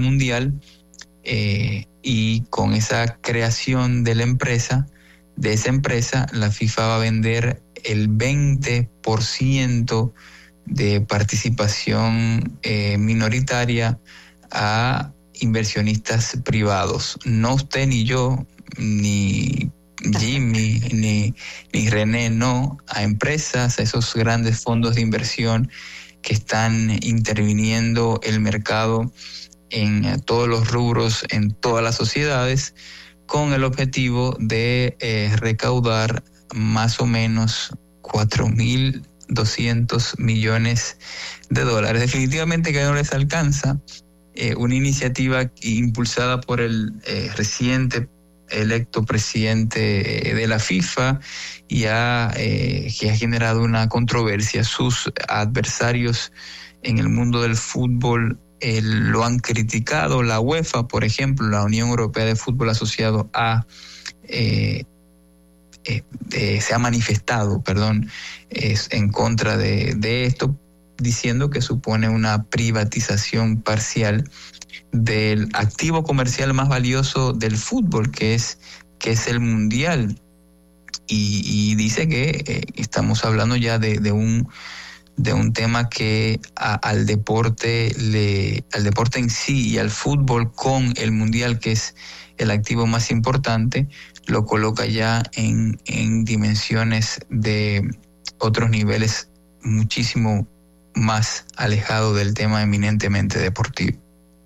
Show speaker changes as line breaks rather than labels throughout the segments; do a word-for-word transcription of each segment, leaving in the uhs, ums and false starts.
mundial, eh, y con esa creación de la empresa, de esa empresa, la FIFA va a vender el veinte por ciento de participación eh, minoritaria a inversionistas privados. No usted ni yo, ni Jimmy, ni, ni René, no, a empresas, a esos grandes fondos de inversión que están interviniendo el mercado en todos los rubros, en todas las sociedades, con el objetivo de eh, recaudar más o menos cuatro mil doscientos millones de dólares. Definitivamente que no les alcanza. Eh, una iniciativa impulsada por el eh, reciente electo presidente de la FIFA y ha, eh, que ha generado una controversia. Sus adversarios en el mundo del fútbol eh, lo han criticado. La UEFA, por ejemplo, la Unión Europea de Fútbol Asociado, ha, eh, eh, eh, se ha manifestado, perdón, es en contra de, de esto, diciendo que supone una privatización parcial del activo comercial más valioso del fútbol, que es, que es el mundial. Y, y dice que eh, estamos hablando ya de, de un de un tema que a, al deporte le al deporte en sí y al fútbol, con el mundial, que es el activo más importante, lo coloca ya en, en dimensiones de otros niveles muchísimo más alejado del tema eminentemente deportivo.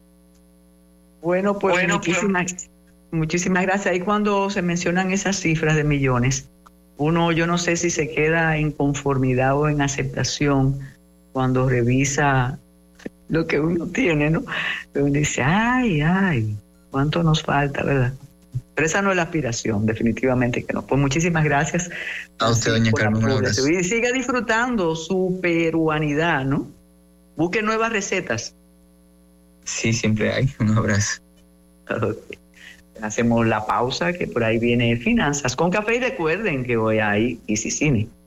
Bueno, pues bueno, muchísimas, pues. muchísimas gracias. Ahí cuando se mencionan esas cifras de millones, uno, yo no sé si se queda en conformidad o en aceptación cuando revisa lo que uno tiene, ¿no? Uno dice, ay, ay, cuánto nos falta, ¿verdad? Pero esa no es la aspiración, definitivamente que no. Pues muchísimas gracias.
A usted, doña Carmen, un abrazo.
Y siga disfrutando su peruanidad, ¿no? Busque nuevas recetas.
Sí, siempre hay. Un abrazo.
Okay. Hacemos la pausa, que por ahí viene Finanzas con Café, y recuerden que hoy hay Easy Cine.